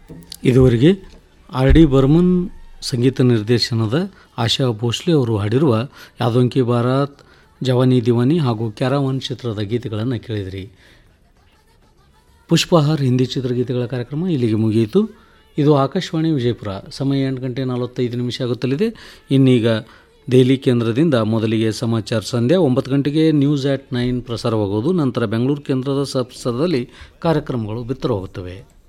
ಇದುವರೆಗೆ R D Burman ಸಂಗೀತ ನಿರ್ದೇಶನದ ಆಶಾ ಭೋಸ್ಲೆ ಅವರು ಹಾಡಿರುವ ಯಾದೊಂಕಿ ಬಾರಾತ್, ಜವಾನಿ ದಿವಾನಿ ಹಾಗೂ ಕ್ಯಾರವಾನ್ ಚಿತ್ರದ ಗೀತೆಗಳನ್ನು ಕೇಳಿದಿರಿ. ಪುಷ್ಪಹಾರ್ ಹಿಂದಿ ಚಿತ್ರಗೀತೆಗಳ ಕಾರ್ಯಕ್ರಮ ಇಲ್ಲಿಗೆ ಮುಗಿಯಿತು. ಇದು ಆಕಾಶವಾಣಿ ವಿಜಯಪುರ. ಸಮಯ 8:45 ಆಗುತ್ತಲಿದೆ. ಇನ್ನೀಗ ದೆಹಲಿ ಕೇಂದ್ರದಿಂದ ಮೊದಲಿಗೆ ಸಮಾಚಾರ ಸಂಧ್ಯಾ 9 ಗಂಟೆಗೆ ನ್ಯೂಸ್ ಆಟ್ 9 ಪ್ರಸಾರವಾಗುವುದು. ನಂತರ ಬೆಂಗಳೂರು ಕೇಂದ್ರದ ಸಹಪ್ರಸಾರದಲ್ಲಿ ಕಾರ್ಯಕ್ರಮಗಳು ಬಿತ್ತರವಾಗುತ್ತವೆ.